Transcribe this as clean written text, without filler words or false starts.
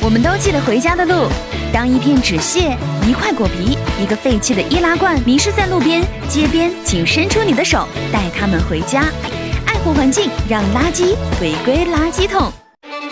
我们都记得回家的路。当一片纸屑、一块果皮、一个废弃的易拉罐迷失在路边、街边，请伸出你的手，带它们回家。爱护环境，让垃圾回归垃圾桶。